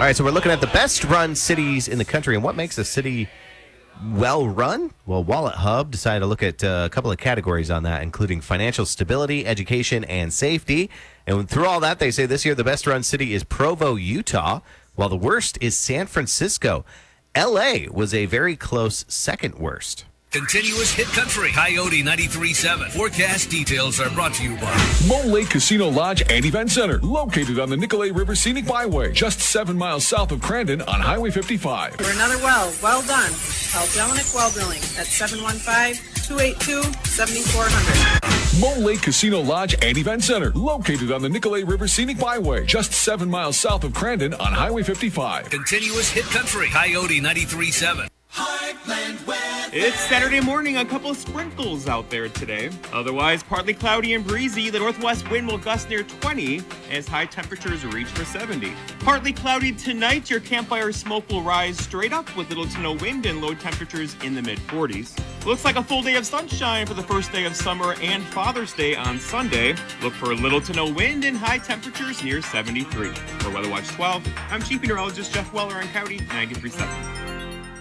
All right, so we're looking at the best-run cities in the country, and what makes a city well-run? Well, Wallet Hub decided to look at a couple of categories on that, including financial stability, education, and safety. And through all that, they say this year the best-run city is Provo, Utah, while the worst is San Francisco. L.A. was a very close second worst. Continuous hit country, Coyote 93.7. Forecast details are brought to you by Mole Lake Casino Lodge and Event Center, located on the Nicolet River Scenic Byway, just 7 miles south of Crandon on Highway 55. For another well done. Call Jelinek Well Drilling at 715-282-7400. Mole Lake Casino Lodge and Event Center, located on the Nicolet River Scenic Byway, just 7 miles south of Crandon on Highway 55. Continuous hit country, Coyote 93.7. Heartland weather. It's Saturday morning, a couple of sprinkles out there today. Otherwise, partly cloudy and breezy. The northwest wind will gust near 20 as high temperatures reach for 70. Partly cloudy tonight, your campfire smoke will rise straight up with little to no wind and low temperatures in the mid-40s. Looks like a full day of sunshine for the first day of summer and Father's Day on Sunday. Look for little to no wind and high temperatures near 73. For Weather Watch 12, I'm Chief Meteorologist Jeff Weller on Coyote 93.7.